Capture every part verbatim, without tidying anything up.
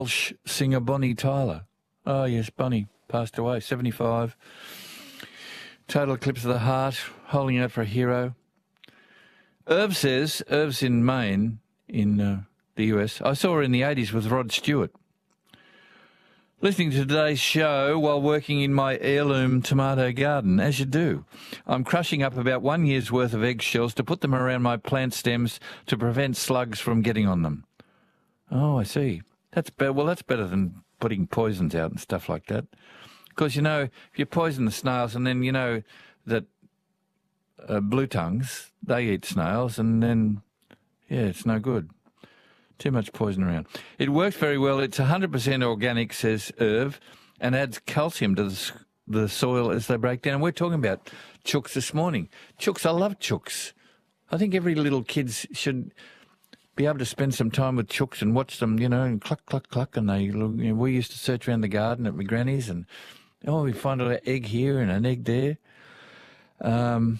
Welsh singer Bonnie Tyler. Oh, yes, Bonnie passed away, seventy-five. Total eclipse of the heart, holding out for a hero. Irv says, Irv's in Maine, in uh, the U S. I saw her in the eighties with Rod Stewart. Listening to today's show while working in my heirloom tomato garden, as you do. I'm crushing up about one year's worth of eggshells to put them around my plant stems to prevent slugs from getting on them. Oh, I see. That's better. Well, that's better than putting poisons out and stuff like that. Because, you know, if you poison the snails and then, you know, that uh, blue tongues, they eat snails and then, yeah, it's no good. Too much poison around. It works very well. It's one hundred percent organic, says Irv, and adds calcium to the, the soil as they break down. And we're talking about chooks this morning. Chooks, I love chooks. I think every little kid should be able to spend some time with chooks and watch them, you know, and cluck, cluck, cluck. And they, you know, we used to search around the garden at my granny's and, oh, we find an egg here and an egg there. Um,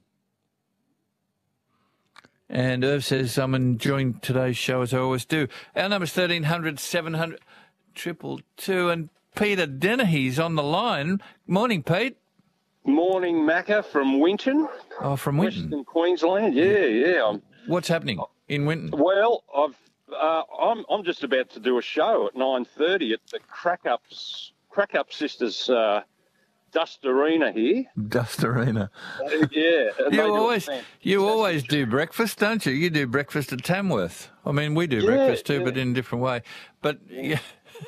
and Irv says, I'm enjoying today's show as I always do. Our number's thirteen hundred, seven hundred, triple two. And Peter Dennehy's on the line. Morning, Pete. Morning, Macca from Winton. Oh, from Winton. Western Queensland. Yeah, yeah. I'm, What's happening in Winton? Well, I've uh, I'm I'm just about to do a show at nine thirty at the Crack Ups Crack Up Sisters uh, Dust Arena here. Dust Arena. Uh, yeah. you always you always do breakfast, don't you? You do breakfast at Tamworth. I mean, we do yeah, breakfast too, yeah. but in a different way. But yeah.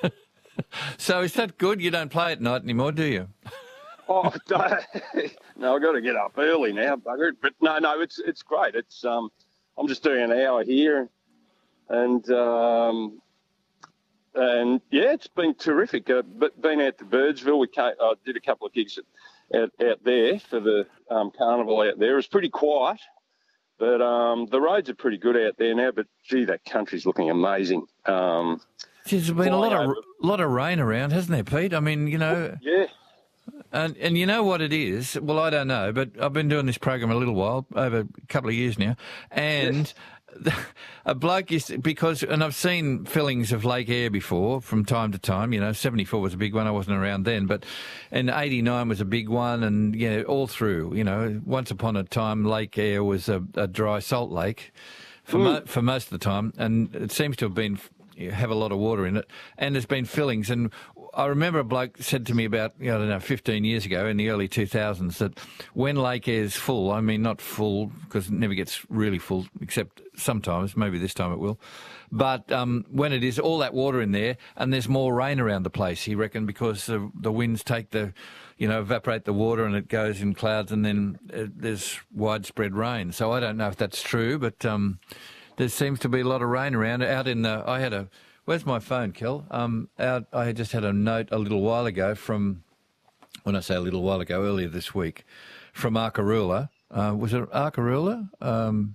So is that good? You don't play at night anymore, do you? Oh no, I've got to get up early now, bugger. But no, no, it's it's great. It's um, I'm just doing an hour here, and um, and yeah, it's been terrific. Uh, but been out to Birdsville, we came, I did a couple of gigs out, out there for the um, carnival out there. It was pretty quiet, but um, the roads are pretty good out there now. But gee, that country's looking amazing. Um, There's been a lot of lot of rain around, hasn't there, Pete? I mean, you know. Yeah. And and you know what it is? Well, I don't know, but I've been doing this program a little while, over a couple of years now, and yes. a bloke used to, because, and I've seen fillings of Lake Eyre before from time to time. You know, seventy-four was a big one. I wasn't around then, but and eighty-nine was a big one, and yeah, all through. You know, once upon a time, Lake Eyre was a, a dry salt lake for mm. mo- for most of the time, and it seems to have been. You have a lot of water in it, and there's been fillings. And I remember a bloke said to me about, you know, I don't know, fifteen years ago in the early two thousands that when Lake Eyre's full, I mean not full because it never gets really full, except sometimes, maybe this time it will, but um, when it is all that water in there and there's more rain around the place, he reckoned, because the, the winds take the, you know, evaporate the water and it goes in clouds and then uh, there's widespread rain. So I don't know if that's true, but... Um, there seems to be a lot of rain around. Out in the, I had a, where's my phone, Kel? Um, out, I had just had a note a little while ago from, when I say a little while ago, earlier this week, from Arkaroola. Uh, was it Arkaroola? Um,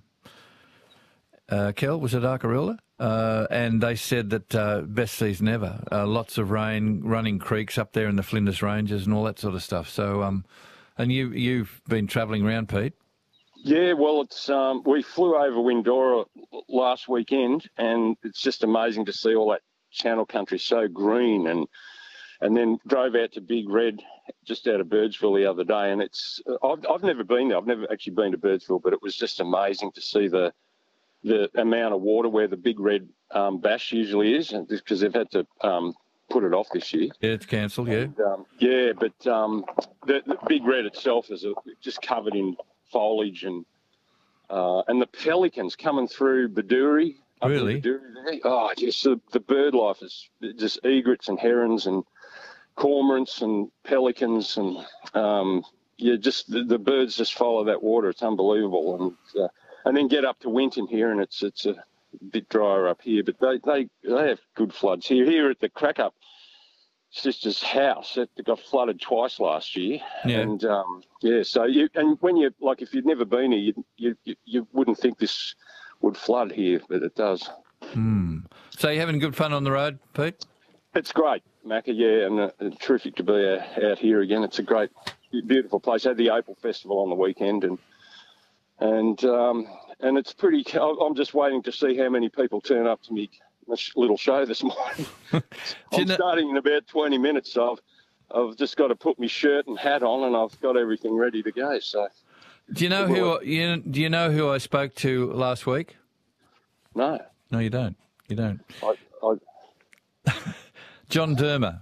uh, Kel, was it Arkaroola? Uh, and they said that uh, best season ever. Uh, lots of rain, running creeks up there in the Flinders Ranges and all that sort of stuff. So, um, and you, you've been travelling around, Pete. Yeah, well, it's um, we flew over Windora last weekend, and it's just amazing to see all that Channel country so green, and and then drove out to Big Red just out of Birdsville the other day, and it's I've I've never been there. I've never actually been to Birdsville, but it was just amazing to see the the amount of water where the Big Red um, Bash usually is, because they've had to um, put it off this year. Yeah, it's cancelled. Yeah, and, um, yeah, but um, the, the Big Red itself is a, just covered in foliage and uh, and the pelicans coming through Baduri. Really? Baduri, oh, just the, the bird life is just egrets and herons and cormorants and pelicans and um, yeah, just the, the birds just follow that water. It's unbelievable. And uh, and then get up to Winton here, and it's it's a bit drier up here, but they they, they have good floods here. Here at the Crack Up Sister's house, it got flooded twice last year, yeah. and um, yeah. So you and when you like, if you'd never been here, you you you wouldn't think this would flood here, but it does. Hmm. So you're having good fun on the road, Pete? It's great, Macca. Yeah, and uh, terrific to be uh, out here again. It's a great, beautiful place. I had the Opal Festival on the weekend, and and um, and it's pretty. I'm just waiting to see how many people turn up to me my sh- little show this morning. I'm you know- starting in about twenty minutes, so I've, I've just got to put my shirt and hat on, and I've got everything ready to go. So, Do you know who you do you know who I spoke to last week? no, No, you don't. You don't. I, I, John Dermer.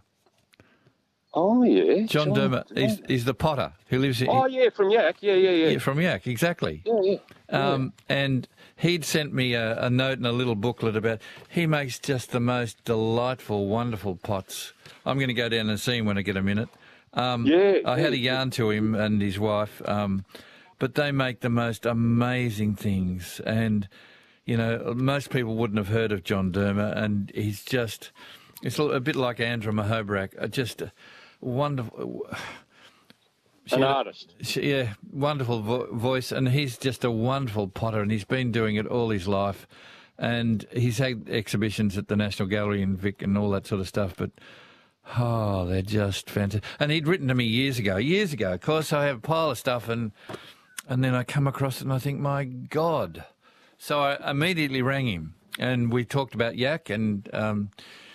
oh yeah, John, Dermer. He's, he's the potter who lives in, Oh yeah, from Yak. Yeah, yeah, yeah, yeah, from Yak, exactly. yeah, yeah. Um, and he'd sent me a, a note and a little booklet about. He makes just the most delightful, wonderful pots. I'm going to go down and see him when I get a minute. Um, Yeah, I had a yeah. yarn to him and his wife, um, but they make the most amazing things. And you know, most people wouldn't have heard of John Dermer, and he's just. It's a bit like Andrew Mahobrak, uh, just a wonderful. She An had a- artist. she- yeah, wonderful vo- voice, and he's just a wonderful potter, and he's been doing it all his life, and he's had exhibitions at the National Gallery in Vic and all that sort of stuff. But oh, they're just fantastic. And he'd written to me years ago, years ago. Of course, I have a pile of stuff, and and then I come across it, and I think, my God! So I immediately rang him, and we talked about Yak, and. Um,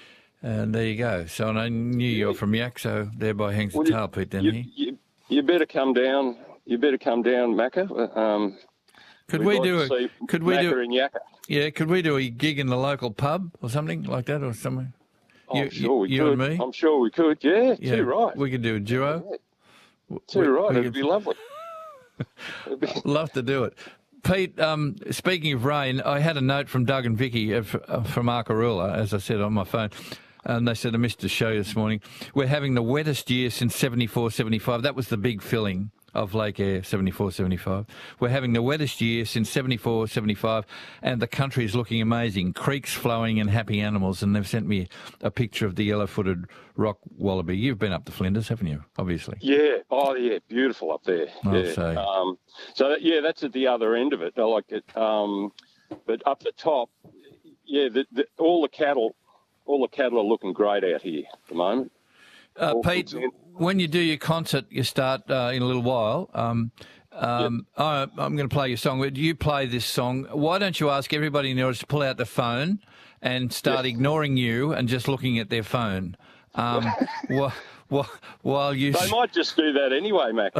And there you go. So and I knew you're from Yak, so thereby hangs the Well, you- tail, Pete, then You, he. you, you better come down. You better come down, Macca. Um, Could we'd we like do to a? see Could we Macca do? and Yakka. Yeah, could we do a gig in the local pub or something like that, or somewhere? I'm You- sure we you could. and me? I'm sure we could. Yeah, Yeah, too right. We could do a duo. Too we- right. we It'd could- be lovely. It'd be- Love to do it. Pete, um, speaking of rain, I had a note from Doug and Vicky uh, f- uh, from Arkaroola, as I said on my phone. And they said, I missed the show this morning. We're having the wettest year since seventy-four seventy-five. That was the big filling of Lake Eyre, seventy-four seventy-five. We're having the wettest year since seventy-four seventy-five, and the country is looking amazing. Creeks flowing and happy animals. And they've sent me a picture of the yellow-footed rock wallaby. You've been up to Flinders, haven't you? Obviously. yeah. Oh, yeah. Beautiful up there. I'll yeah. say. Um, so that, yeah, that's at the other end of it. I like it. Um, but up the top, yeah, the, the, all the cattle. All the cattle are looking great out here at the moment. Uh, All Pete, content. when you do your concert, you start uh, in a little while. Um, um, I, I'm going to play your song. Do you play this song? Why don't you ask everybody in the audience to pull out the phone and start Yes. ignoring you and just looking at their phone? Um, wh- wh- while you, They might just do that anyway, Mac.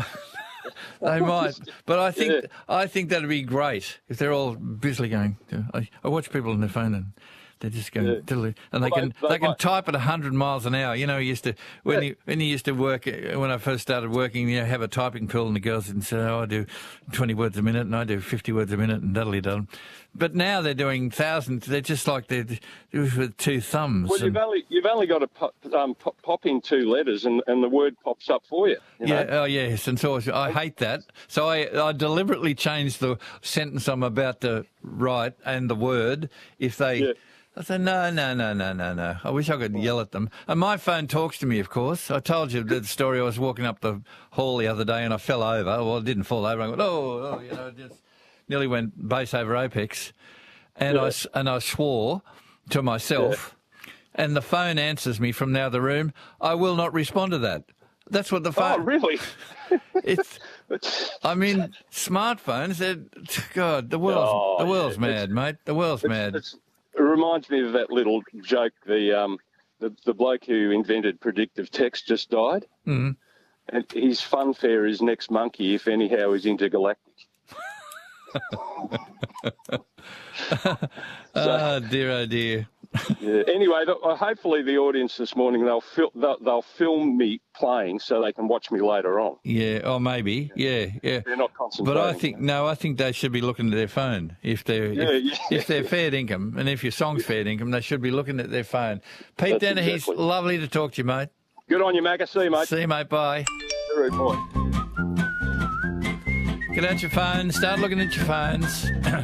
they might, but I think Yeah. I think that'd be great if they're all busily going. I, I watch people on their phone and. They're just going, Yeah. diddly, and they Well, can they- they, they can might- type at a hundred miles an hour. You know, you used to when Yeah. you when you used to work uh, when I first started working. You know, have a typing pill, and the girls would say, "Oh, I do twenty words a minute, and I do fifty words a minute, and daddly dum." But now they're doing thousands. They're just like they're with two thumbs. Well, you've and- only you've only got to pop, um, pop, pop in two letters, and, and the word pops up for you. you know? Yeah, oh yes, and so I I hate that. So I, I deliberately changed the sentence I'm about to write and the word if they. Yeah. I said, no, no, no, no, no, no. I wish I could yell at them. And my phone talks to me, of course. I told you the story. I was walking up the hall the other day and I fell over. Well, I didn't fall over. I went, oh, oh, you know, just nearly went base over apex. And, Yeah. I, s- and I swore to myself. And the phone answers me from the other room, I will not respond to that. That's what the Oh, phone... really? It's... I mean, smartphones, they're, God, the world's, Oh, the world's yeah, mad, mate. The world's mad. It's, it reminds me of that little joke. The um, the, the bloke who invented predictive text just died, Mhm. and his funfair is next monkey, if anyhow, is intergalactic. Oh, dear, oh, dear. Yeah. Anyway, the, uh, hopefully the audience this morning they'll, fil- they'll they'll film me playing so they can watch me later on. Yeah, or maybe, yeah, yeah. They're not concentrating. But I think, no, I think they should be looking at their phone. If they're, Yeah, if, yeah. if they're fair income, and if your song's fair income, they should be looking at their phone. Pete That's Dennehy's exactly. lovely to talk to you, mate. Good on you, Mac. I see you, mate. See you, mate. Bye. Very good. Get out your phone. Start looking at your phones.